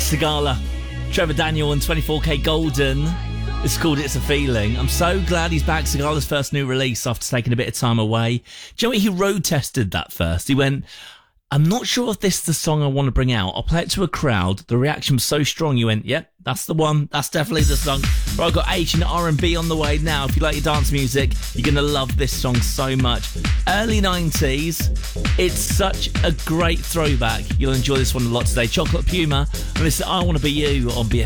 Sigala, Trevor Daniel and 24K Golden. It's called It's a Feeling. I'm so glad he's back. Sigala's first new release after taking a bit of time away. Do you know what? He road tested that first. He went, I'm not sure if this is the song I want to bring out. I'll play it to a crowd. The reaction was so strong. You went, yep, that's the one. That's definitely the song. Right, I've got H and R&B on the way now. If you like your dance music, you're going to love this song so much. Early 90s. It's such a great throwback. You'll enjoy this one a lot today. Chocolate Puma. And this is I Want to Be You on BFM.